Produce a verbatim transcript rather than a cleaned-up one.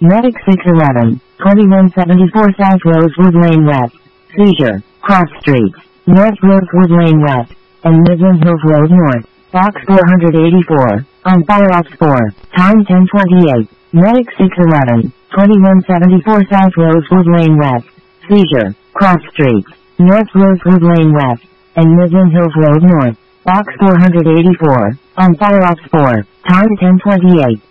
Medic six eleven, twenty-one seventy-four South Rosewood Lane West. Seizure, Cross Street, North Rosewood Lane West, and Midland Hills Road North. Box four eighty-four, on fire ops four, time ten twenty-eight. Medic six eleven, twenty-one seventy-four South Rosewood Lane West. Seizure, Cross Street, North Rosewood Lane West, and Midland Hills Road North. Box four eighty-four, on fire ops four, time ten twenty-eight.